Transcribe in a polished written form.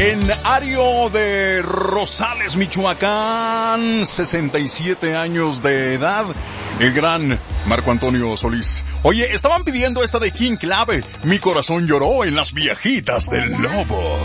En Ario de Rosales, Michoacán, 67 años de edad, el gran Marco Antonio Solís. Oye, estaban pidiendo esta de King Clave, Mi corazón lloró en las viejitas del lobo.